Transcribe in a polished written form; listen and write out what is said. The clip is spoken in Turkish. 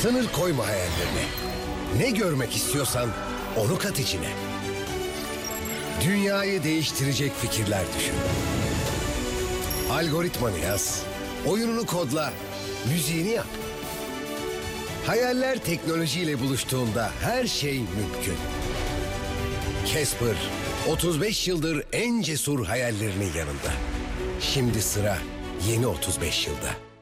Sınır koyma hayallerine. Ne görmek istiyorsan onu kat içine. Dünyayı değiştirecek fikirler düşün. Algoritmanı yaz, oyununu kodla, müziğini yap. Hayaller teknolojiyle buluştuğunda her şey mümkün. Casper, 35 yıldır en cesur hayallerinin yanında. Şimdi sıra yeni 35 yılda.